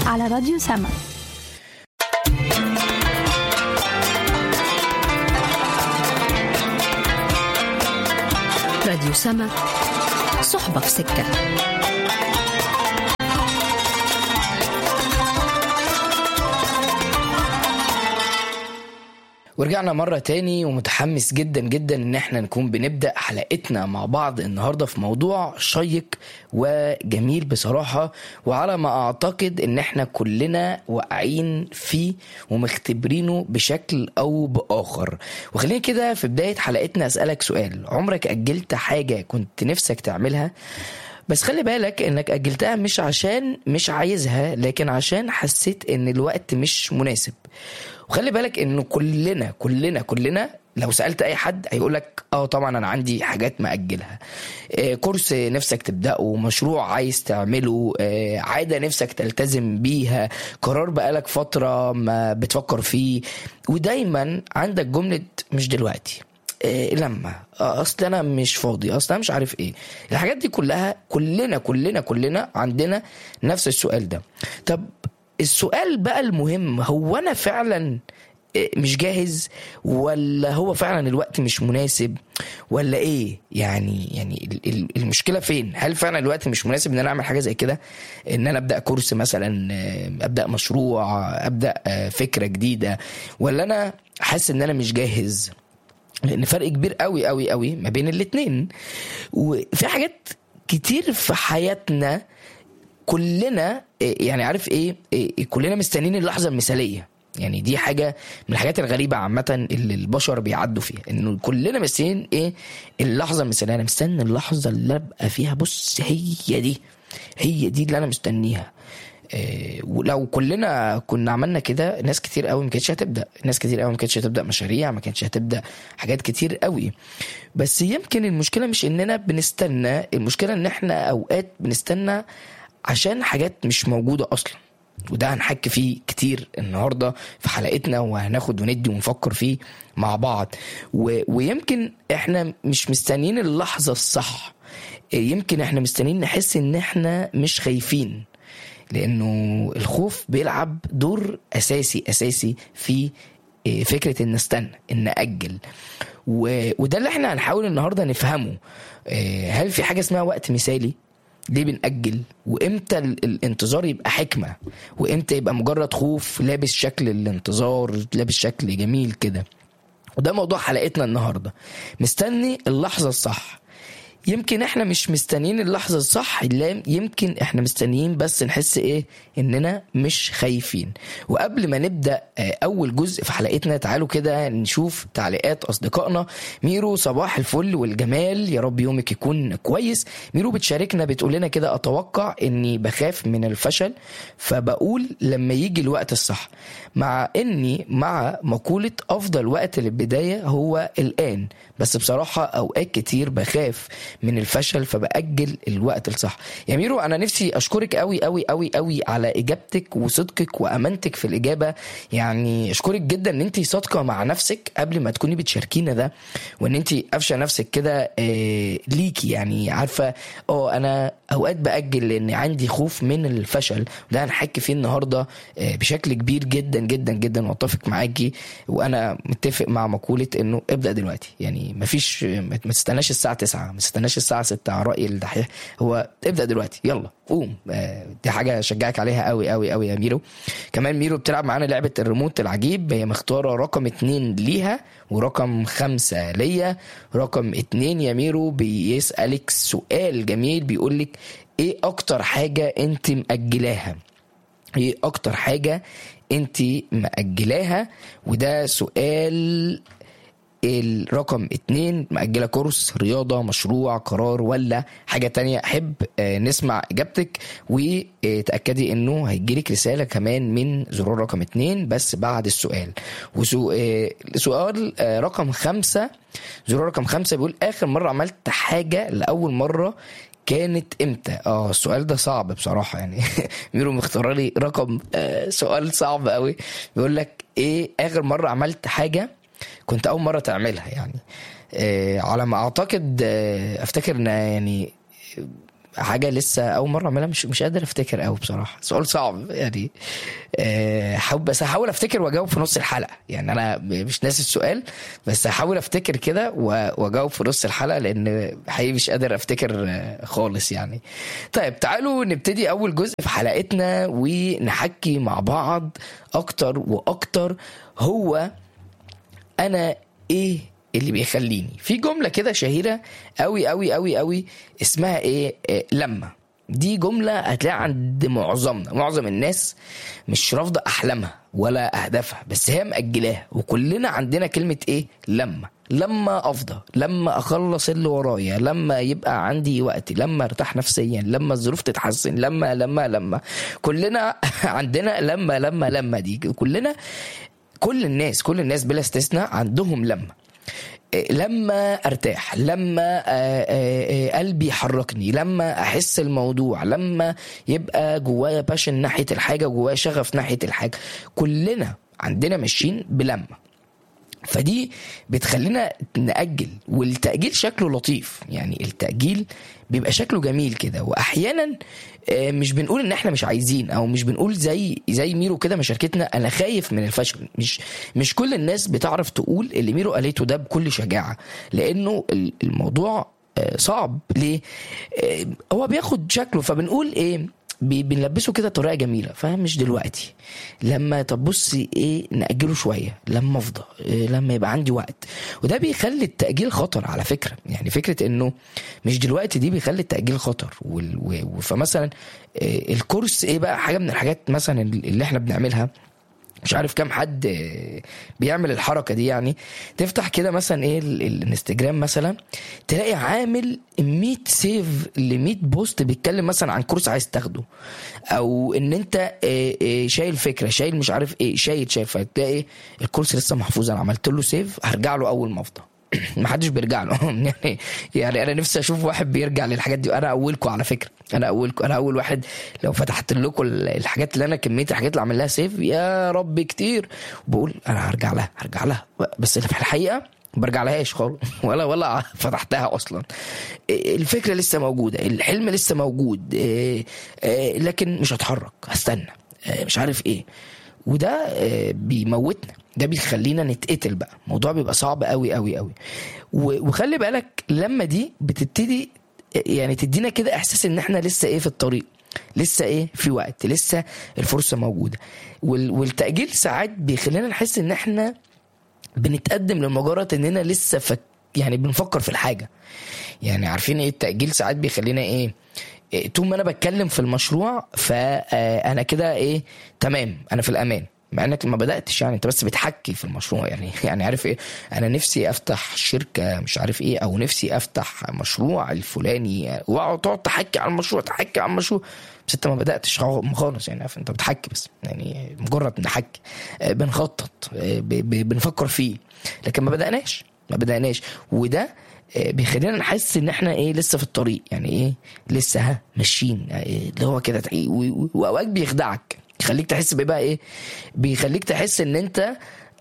على راديو سما. راديو سما، صحبة في سكة. ورجعنا مرة تاني ومتحمس جدا جدا ان احنا نكون بنبدأ حلقتنا مع بعض النهاردة في موضوع شيق وجميل بصراحة، وعلى ما اعتقد ان احنا كلنا واقعين فيه ومختبرينه بشكل او بآخر. وخليني كده في بداية حلقتنا اسألك سؤال: عمرك اجلت حاجة كنت نفسك تعملها؟ بس خلي بالك انك اجلتها مش عشان مش عايزها، لكن عشان حسيت ان الوقت مش مناسب. وخلي بالك انه كلنا لو سألت اي حد هيقولك طبعا انا عندي حاجات مأجلها، كورس نفسك تبدأه، مشروع عايز تعمله، عادة نفسك تلتزم بيها، قرار بقالك فترة ما بتفكر فيه، ودايما عندك جملة مش دلوقتي، لما اصل انا مش فاضي، اصل انا مش عارف ايه. الحاجات دي كلها كلنا عندنا نفس السؤال ده. طب السؤال بقى المهم، هو انا فعلا مش جاهز، ولا هو فعلا الوقت مش مناسب، ولا ايه؟ يعني المشكلة فين؟ هل فعلا الوقت مش مناسب ان انا اعمل حاجة زي كده، ان انا ابدأ كورس مثلا، ابدأ مشروع، ابدأ فكرة جديدة، ولا انا حاسس ان انا مش جاهز؟ لان فرق كبير قوي قوي قوي ما بين الاتنين. وفي حاجات كتير في حياتنا كلنا يعني عارف ايه كلنا مستنين اللحظة المثالية. يعني دي حاجة من الحاجات الغريبة عامة اللي البشر بيعدوا فيها، انه كلنا مستنين اللحظة المثالية. انا مستني اللحظة اللي ابقى فيها بص هي دي اللي انا مستنيها. ولو كلنا كنا عملنا كده، ناس كتير قوي ما كانتش هتبدأ مشاريع، ما كانتش هتبدأ حاجات كتير قوي. بس يمكن المشكلة مش اننا بنستنى، المشكلة ان احنا اوقات بنستنى عشان حاجات مش موجودة اصلا. وده هنحكي فيه كتير النهاردة في حلقتنا، وهناخد وندي ونفكر فيه مع بعض. ويمكن احنا مش مستنيين اللحظة الصح، يمكن احنا مستنيين نحس ان احنا مش خايفين، لانه الخوف بيلعب دور اساسي في فكرة ان نستنى، ان نأجل. وده اللي احنا هنحاول النهاردة نفهمه. هل في حاجة اسمها وقت مثالي؟ ليه بنأجل؟ وامتى الانتظار يبقى حكمة؟ وامتى يبقى مجرد خوف لابس شكل الانتظار، لابس شكل جميل كده؟ وده موضوع حلقتنا النهاردة، مستني اللحظة الصح. يمكن احنا مش مستنيين اللحظة الصح، يمكن احنا مستنيين بس نحس اننا مش خايفين. وقبل ما نبدأ اول جزء في حلقتنا، تعالوا كده نشوف تعليقات اصدقائنا. ميرو: صباح الفل والجمال، يا رب يومك يكون كويس. ميرو بتشاركنا بتقول لنا كده: اتوقع اني بخاف من الفشل، فبقول لما يجي الوقت الصح، مع اني مع مقولة افضل وقت للبداية هو الان، بس بصراحة اوقات كتير بخاف من الفشل فبأجل الوقت الصح. يا ميرو، انا نفسي اشكرك قوي قوي قوي قوي على اجابتك وصدقك وامانتك في الاجابة. يعني اشكرك جدا ان انتي صادقة مع نفسك قبل ما تكوني بتشاركينا ده، وان انتي قافشة نفسك كده ليكي. يعني عارفة انا اوقات بأجل لان عندي خوف من الفشل، وده هنحكي فيه النهاردة بشكل كبير جدا جدا جدا، واتفق معاكي. وانا متفق مع مقولة انه ابدأ دلوقتي. يعني مفيش، ما تستناش الساعة 9، ما تستناش الساعة 6 على رأي الدحيح، هو ابدأ دلوقتي، يلا قوم. دي حاجة شجعك عليها قوي قوي قوي يا ميرو. كمان ميرو بتلعب معانا لعبة الريموت العجيب، هي مختارة رقم 2 ليها ورقم 5 ليا. رقم 2 يا ميرو بيسألك سؤال جميل، بيقولك ايه اكتر حاجة انت مأجلاها؟ ايه اكتر حاجة انت مأجلاها؟ وده سؤال. الرقم 2 مأجلة كورس، رياضة، مشروع، قرار، ولا حاجة تانية؟ أحب نسمع إجابتك، وتأكدي إنه هيجيلك رسالة كمان من زرار رقم 2 بس بعد السؤال. سؤال رقم 5، زرار رقم 5 بيقول: آخر مرة عملت حاجة لأول مرة كانت امتى؟ السؤال ده صعب بصراحة يعني. ميرو مختار لي رقم سؤال صعب قوي. بيقول لك ايه اخر مرة عملت حاجة كنت اول مرة تعملها؟ يعني على ما اعتقد افتكر ان يعني حاجه لسه اول مره اعملها، مش قادر افتكر قوي بصراحه. سؤال صعب يعني. بس هحاول افتكر واجاوب في نص الحلقه. يعني انا مش ناسي السؤال، بس هحاول افتكر كده واجاوب في نص الحلقه، لان حقيقي مش قادر افتكر خالص يعني. طيب تعالوا نبتدي اول جزء في حلقتنا ونحكي مع بعض اكتر واكتر. هو انا ايه اللي بيخليني؟ في جملة كده شهيرة قوي قوي قوي قوي اسمها ايه؟ لما. دي جملة هتلاقي عند معظم الناس مش رافضة احلامها ولا اهدافها، بس هي مأجلاها. وكلنا عندنا كلمة ايه؟ لما افضى، لما اخلص اللي ورايا، لما يبقى عندي وقت، لما ارتاح نفسيا، لما الظروف تتحسن، لما كلنا عندنا لما دي. كل الناس بلا استثناء عندهم لما ارتاح، لما قلبي يحركني، لما احس الموضوع، لما يبقى جوايا باشن ناحية الحاجة، جوايا شغف ناحية الحاجة. كلنا عندنا ماشيين بلما. فدي بتخلينا نأجل، والتأجيل شكله لطيف. يعني التأجيل بيبقى شكله جميل كده. واحيانا مش بنقول ان احنا مش عايزين، او مش بنقول زي ميرو كده مشاركتنا انا خايف من الفشل. مش كل الناس بتعرف تقول اللي ميرو قالته ده بكل شجاعة، لانه الموضوع صعب. ليه؟ هو بياخد شكله، فبنقول ايه؟ بنلبسه كده طريقة جميلة. فاهم؟ مش دلوقتي، لما طب بصي ايه نأجله شوية، لما افضى، لما يبقى عندي وقت. وده بيخلي التأجيل خطر على فكرة. يعني فكرة انه مش دلوقتي دي بيخلي التأجيل خطر. فمثلا الكورس ايه بقى؟ حاجة من الحاجات مثلا اللي احنا بنعملها، مش عارف كام حد بيعمل الحركة دي. يعني تفتح كده مثلا ايه الانستجرام مثلا، تلاقي عامل 100 سيف ل100 بوست بيتكلم مثلا عن كورس عايز تاخده، او ان انت شايل فكرة، شايل مش عارف ايه، شايل فتلاقي الكورس لسه محفوظ، انا عملت له سيف هرجع له اول ما افضى. ما حدش بيرجع له. يعني انا نفسي اشوف واحد بيرجع للحاجات دي. انا اولكم على فكره، انا اول واحد. لو فتحت لكم الحاجات اللي انا كميه الحاجات اللي عامل لها سيف يا رب كتير، بقول انا هرجع لها، بس في الحقيقه برجع لهاش خالص، ولا فتحتها اصلا. الفكره لسه موجوده، الحلم لسه موجود، لكن مش هتحرك، هستنى، مش عارف ايه. وده بيموتنا، ده بيخلينا نتقتل بقى. الموضوع بيبقى صعب قوي قوي قوي. وخلي بالك لما دي بتبتدي يعني تدينا كده احساس ان احنا لسه ايه في الطريق، لسه ايه في وقت، لسه الفرصة موجودة. والتأجيل ساعات بيخلينا نحس ان احنا بنتقدم لمجرد اننا لسه يعني بنفكر في الحاجة. يعني عارفين ايه التأجيل؟ ساعات بيخلينا ايه طول ما انا بتكلم في المشروع فانا كده ايه تمام، انا في الامان، مع انك ما بدأتش. يعني انت بس بتحكي في المشروع. يعني عارف ايه، انا نفسي افتح شركة مش عارف ايه، او نفسي افتح مشروع الفلاني، وتقعد تحكي عن المشروع، بس انت ما بدأتش خالص. يعني عارف انت بتحكي بس، يعني مجرد نحكي، بنخطط، بنفكر فيه، لكن ما بدأناش. وده بيخلينا نحس ان احنا ايه لسه في الطريق. يعني ايه لسه ماشيين، اللي هو كده. واوقات بيخدعك، يخليك تحس بقى ايه، بيخليك تحس ان انت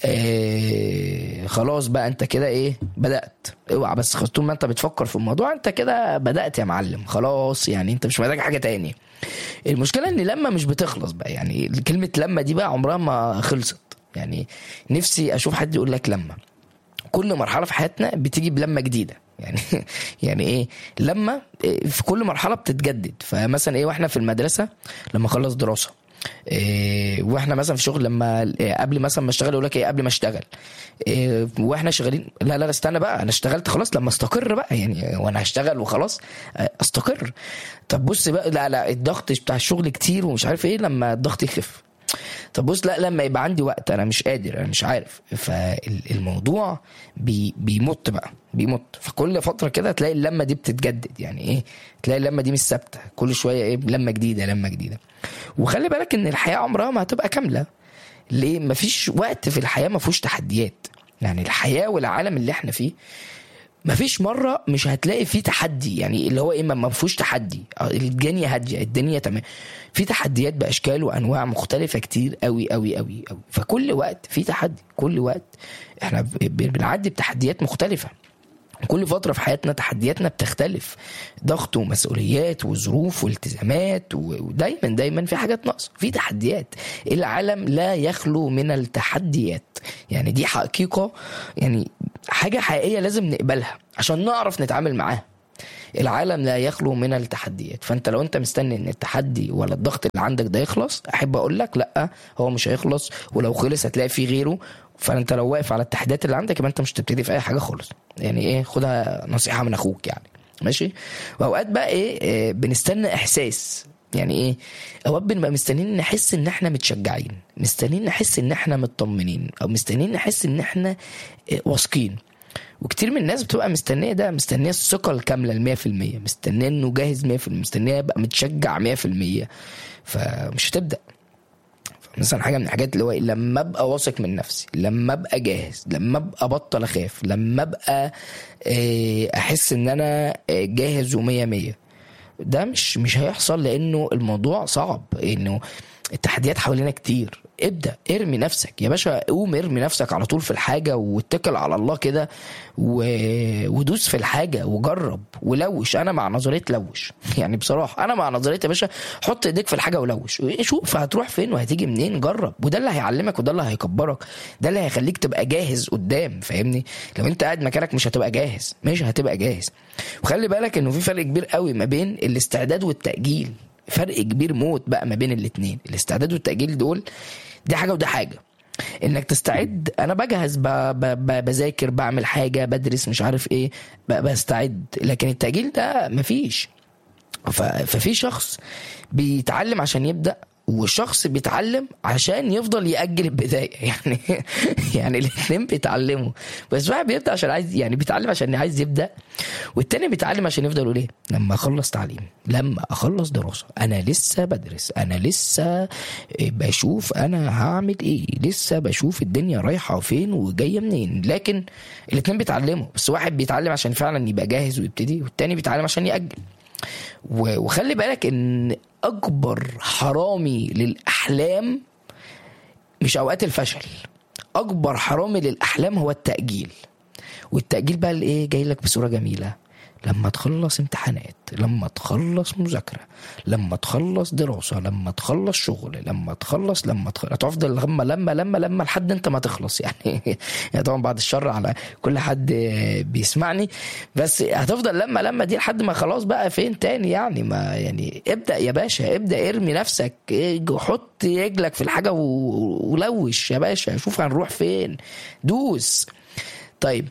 خلاص بقى انت كده ايه بدأت. اوعى بس طول ما انت بتفكر في الموضوع انت كده بدأت يا معلم خلاص. يعني انت مش محتاج حاجة تاني. المشكلة ان لما مش بتخلص بقى. يعني كلمة لما دي بقى عمرها ما خلصت. يعني نفسي اشوف حد يقول لك لما. كل مرحلة في حياتنا بتيجي بلمة جديدة. يعني ايه لما في كل مرحلة بتتجدد. فمثلا ايه واحنا في المدرسة لما خلص دراسة، واحنا مثلا في شغل لما قبل مثلا ما اشتغل يقول لك ايه قبل ما اشتغل، واحنا شغالين لا استنى بقى انا اشتغلت خلاص لما استقر بقى. يعني وانا هشتغل وخلاص استقر. طب بص بقى لا الضغط بتاع الشغل كتير ومش عارف ايه لما الضغط يخف. طب بص لا لما يبقى عندي وقت انا مش قادر انا مش عارف. فالموضوع بيمط بقى بيمط. فكل فترة كده تلاقي اللمة دي بتتجدد. يعني ايه تلاقي اللمة دي مش ثابتة، كل شوية ايه لمة جديدة. وخلي بالك ان الحياة عمرها ما هتبقى كاملة. ليه؟ مفيش وقت في الحياة ما فيهوش تحديات. يعني الحياة والعالم اللي احنا فيه مفيش مرة مش هتلاقي فيه تحدي. يعني اللي هو ايه ما فيهوش تحدي. الدنيا هادية، الدنيا تمام، في تحديات بأشكال وأنواع مختلفة كتير قوي. فكل وقت في تحدي، كل وقت احنا بنعدي بتحديات مختلفة. كل فترة في حياتنا تحدياتنا بتختلف، ضغط ومسؤوليات وظروف والتزامات، ودايما في حاجات ناقصة، في تحديات. العالم لا يخلو من التحديات، يعني دي حقيقة، يعني حاجة حقيقية لازم نقبلها عشان نعرف نتعامل معاها. العالم لا يخلو من التحديات. فانت لو انت مستني ان التحدي ولا الضغط اللي عندك ده يخلص، احب اقول لك لا، هو مش هيخلص، ولو خلص هتلاقي فيه غيره. فانت لو واقف على التحديات اللي عندك يبقى انت مش تبتدي في اي حاجه خالص. يعني ايه، خدها نصيحه من اخوك يعني، ماشي. واوقات بقى ايه بنستنى احساس، يعني ايه، اوقات بنبقى مستنيين نحس ان احنا متشجعين، مستنيين نحس ان احنا مطمنين، او مستنيين نحس ان احنا واثقين. وكتير من الناس بتبقى مستنيه ده، مستنيه الثقه الكامله 100%، مستنيه انه جاهز 100%، مستنيه يبقى متشجع 100%، فمش هتبدا. مثلا حاجه من الحاجات اللي هو لما ابقى واثق من نفسي، لما ابقى جاهز، لما ابقى بطل اخاف، لما ابقى احس ان انا جاهز و100، ده مش هيحصل، لانه الموضوع صعب، انه التحديات حوالينا كتير. ابدأ ارمي نفسك يا باشا، قوم ارمي نفسك على طول في الحاجة، واتكل على الله كده، ودوس في الحاجة وجرب ولوش. انا مع نظرية لوش، يعني بصراحة انا مع نظرية يا باشا، حط ايديك في الحاجة ولوش، شوف هتروح فين وهتيجي منين، جرب. وده اللي هيعلمك، وده اللي هيكبرك، ده اللي هيخليك تبقى جاهز قدام، فاهمني؟ لو انت قاعد مكانك مش هتبقى جاهز، مش هتبقى جاهز. وخلي بالك انه في فرق كبير قوي ما بين الاستعداد والتأجيل، فرق كبير موت بقى ما بين الاتنين. الاستعداد والتأجيل دول دي حاجة وده حاجة. انك تستعد، انا بجهز، بذاكر، بعمل حاجة، بدرس، مش عارف ايه، بستعد. لكن التأجيل ده مفيش. ففي شخص بيتعلم عشان يبدأ، وشخص بيتعلم عشان يفضل يأجل البداية. يعني الاثنين بيتعلموا، بس واحد بيبدأ عشان عايز، يعني بيتعلم عشان عايز يبدأ، والتاني بيتعلم عشان يفضل يقول ايه، لما اخلص تعليم، لما اخلص دراسة، انا لسه بدرس، انا لسه بشوف انا هعمل ايه، لسه بشوف الدنيا رايحة فين وجاية منين. لكن الاثنين بيتعلموا، بس واحد بيتعلم عشان فعلا يبقى جاهز ويبتدي، والتاني بيتعلم عشان يأجل. وخلي بالك ان اكبر حرامي للاحلام مش اوقات الفشل، اكبر حرامي للاحلام هو التأجيل. والتأجيل بقى الايه، جاي لك بصورة جميلة، لما تخلص امتحانات، لما تخلص مذاكرة، لما تخلص دراسة، لما تخلص شغل، لما تخلص هتفضل لما لحد انت ما تخلص. يعني طبعا بعد الشر على كل حد بيسمعني، بس هتفضل لما دي لحد ما خلاص بقى فين تاني. يعني ما يعني ابدأ يا باشا، ابدأ ارمي نفسك، حط رجلك في الحاجة ولوش يا باشا، شوف هنروح فين، دوس. طيب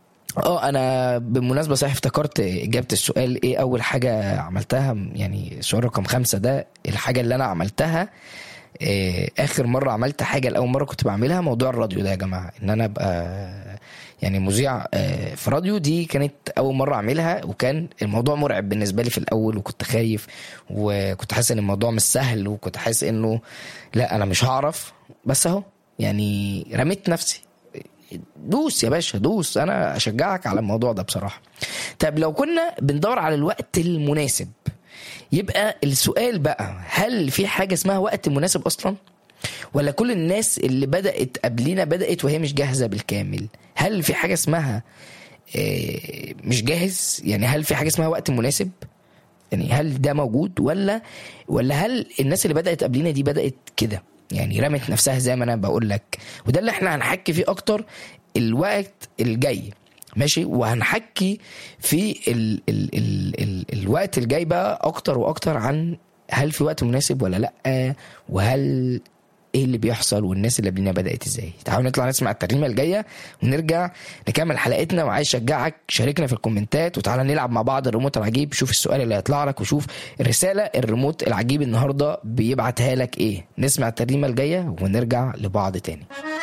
انا بالمناسبه صحيح افتكرت اجابه السؤال، ايه اول حاجه عملتها؟ يعني سؤال رقم 5 ده الحاجه اللي انا عملتها اخر مره عملت حاجه لاول مره كنت بعملها، موضوع الراديو ده يا جماعه، ان انا ابقى يعني مذيع في راديو. دي كانت اول مره اعملها، وكان الموضوع مرعب بالنسبه لي في الاول، وكنت خايف، وكنت حاسس ان الموضوع مش سهل، وكنت حاسس انه لا انا مش هعرف. بس اهو يعني رميت نفسي. دوس يا باشا، دوس، انا اشجعك على الموضوع ده بصراحة. طب لو كنا بندور على الوقت المناسب، يبقى السؤال بقى، هل في حاجة اسمها وقت مناسب اصلا، ولا كل الناس اللي بدأت قبلنا بدأت وهي مش جاهزة بالكامل؟ هل في حاجة اسمها مش جاهز؟ يعني هل في حاجة اسمها وقت مناسب؟ يعني هل ده موجود، ولا هل الناس اللي بدأت قبلنا دي بدأت كده، يعني رمت نفسها زي ما انا بقول لك؟ وده اللي احنا هنحكي فيه اكتر الوقت الجاي، ماشي. وهنحكي في الوقت الجاي بقى اكتر واكتر عن هل في وقت مناسب ولا لا، وهل ايه اللي بيحصل، والناس اللي قبلنا بدأت ازاي. تعالوا نطلع نسمع الترنيمة الجاية ونرجع نكمل حلقتنا. وعايز اشجعك شاركنا في الكومنتات، وتعالى نلعب مع بعض الريموت العجيب. شوف السؤال اللي هيطلع لك، وشوف الرسالة الريموت العجيب النهاردة بيبعتها لك ايه. نسمع الترنيمة الجاية ونرجع لبعض تاني.